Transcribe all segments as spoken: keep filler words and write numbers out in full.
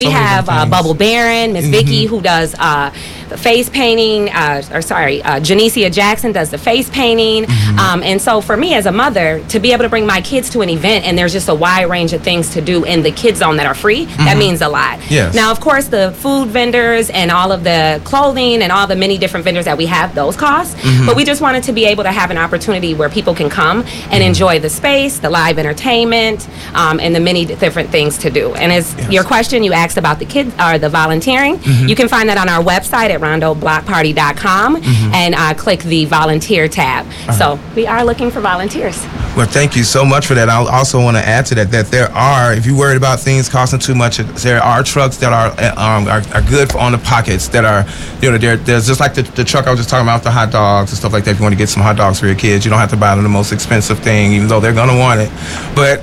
We have uh, Bubble Barron, Miss mm-hmm. Vicky, who does uh, the face painting, uh, or sorry, uh, Janicia Jackson does the face painting. Mm-hmm. Um, and so for me as a mother, to be able to bring my kids to an event and there's just a wide range of things to do in the kids zone that are free, mm-hmm. that means a lot. Yes. Now, of course, the food vendors and all of the clothing and all the many different vendors that we have, those costs. Mm-hmm. But we just wanted to be able to have an opportunity where people can come and mm-hmm. enjoy the space, the live entertainment, um, and the many different things to do. And as yes. your question, you asked about the kids or the volunteering. Mm-hmm. You can find that on our website at rondo block party dot com mm-hmm. and uh, click the volunteer tab. Uh-huh. So we are looking for volunteers. Well, thank you so much for that. I also want to add to that that there are, if you're worried about things costing too much, there are trucks that are um, are, are good for on the pockets that are, you know, there, there's just like the, the truck I was just talking about, the hot dogs and stuff like that. If you want to get some hot dogs for your kids, you don't have to buy them the most expensive thing, even though they're going to want it. But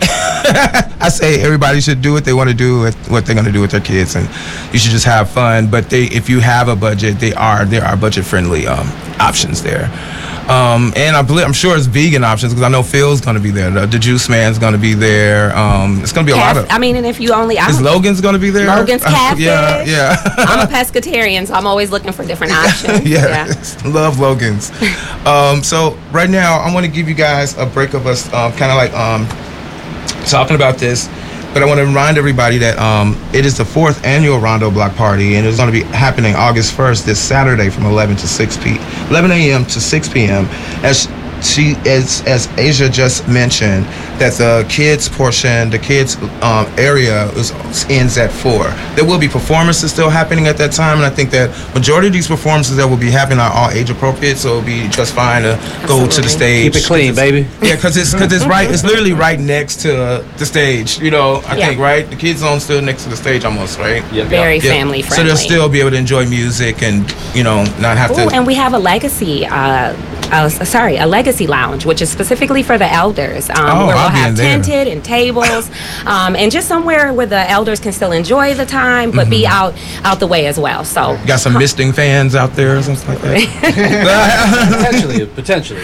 I say everybody should do what they want to do with what they're going to do with their kids, and you should just have fun. But they, if you have a budget, they are there are budget friendly um, options there. Um, and I believe, I'm sure it's vegan options because I know Phil's going to be there. The, the Juice Man's going to be there. Um, it's going to be a Caf- lot of. I mean, and if you only. I'm is Logan's going to be there? Logan's Cafe. yeah, yeah. I'm a pescatarian, so I'm always looking for different options. yeah, yeah. Love Logan's. um, so right now, I want to give you guys a break of us um, kind of like um, talking about this. But I want to remind everybody that um, it is the fourth annual Rondo Block Party, and it's going to be happening August first, this Saturday, from eleven to six p. eleven a.m. to six p.m. As she, as as Asia just mentioned, that the kids portion, the kids um, area is, ends at four. There will be performances still happening at that time, and I think that majority of these performances that will be happening are all age appropriate, so it'll be just fine to go Absolutely. to the stage. Keep it clean, baby. Yeah, because it's because it's right. It's literally right next to uh, the stage. You know, I yeah. think right. The kids zone still next to the stage almost, right? Yeah, very yeah. family friendly. So they'll still be able to enjoy music and you know not have Ooh, to. And we have a legacy. Uh, uh, sorry, a legacy lounge, which is specifically for the elders, um, oh, where we'll I'll have be in tented and tables, um, and just somewhere where the elders can still enjoy the time, but mm-hmm. be out out the way as well. So you got some huh. misting fans out there or something like that. potentially, potentially.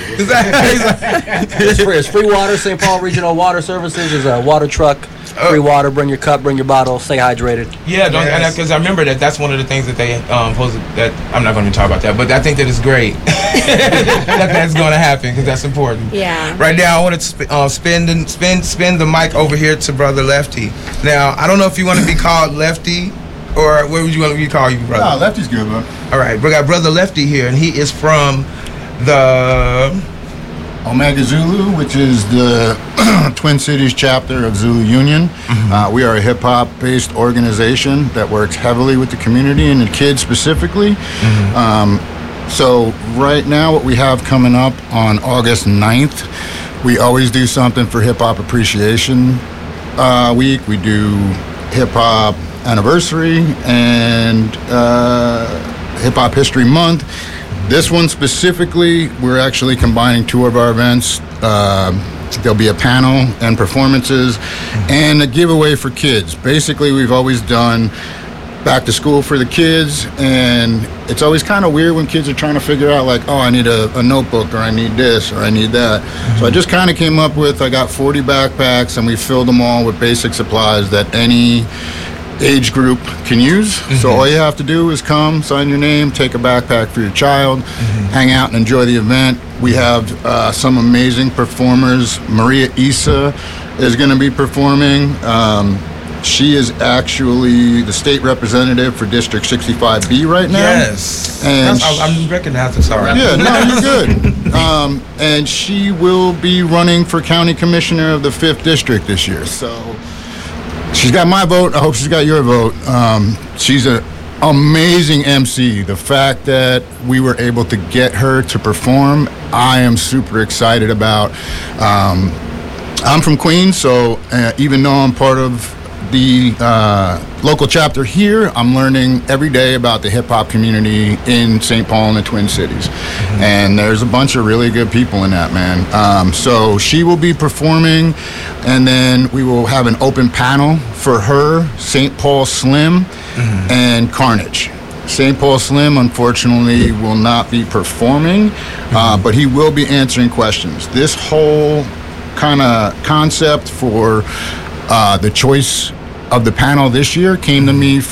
It's free. It's free water. Saint Paul Regional Water Services is a water truck. Free water. Bring your cup. Bring your bottle. Stay hydrated. Yeah, don't because yes. I remember that that's one of the things that they um posted. That I'm not going to talk about that, but I think that it's great that that's going to happen because that's important. Yeah. Right now, I want to sp- uh, spin the spin spin the mic over here to Brother Lefty. Now, I don't know if you want to be called Lefty. Or what would you want me to call you, brother? No, Lefty's good, bro. All right, we got Brother Lefty here, and he is from the Omega Zulu, which is the Twin Cities chapter of Zulu Union. Mm-hmm. Uh, we are a hip-hop-based organization that works heavily with the community and the kids specifically. Mm-hmm. Um, so right now, what we have coming up on August ninth, we always do something for Hip-Hop Appreciation uh, Week. We do hip-hop anniversary and uh, Hip Hop History Month. This one specifically, we're actually combining two of our events. Uh, there'll be a panel and performances and a giveaway for kids. Basically, we've always done back to school for the kids, and it's always kind of weird when kids are trying to figure out like, oh, I need a, a notebook, or I need this, or I need that. Mm-hmm. So I just kind of came up with, I got forty backpacks, and we filled them all with basic supplies that any age group can use. Mm-hmm. So all you have to do is come, sign your name, take a backpack for your child, mm-hmm. hang out and enjoy the event. We have uh, some amazing performers. Maria Issa is going to be performing. Um, she is actually the state representative for District sixty-five B right now. Yes. And I, I'm recognizing, sorry. Yeah, no, you're good. Um, and she will be running for county commissioner of the fifth district this year. So she's got my vote. I hope she's got your vote. Um, she's an amazing M C. The fact that we were able to get her to perform, I am super excited about. Um, I'm from Queens, so uh, even though I'm part of the uh, local chapter here, I'm learning every day about the hip-hop community in Saint Paul and the Twin Cities. Mm-hmm. And there's a bunch of really good people in that, man. Um, so she will be performing, and then we will have an open panel for her, Saint Paul Slim, mm-hmm. and Carnage. Saint Paul Slim, unfortunately, will not be performing, mm-hmm. uh, but he will be answering questions. This whole kind of concept for uh, the choice of the panel this year came to me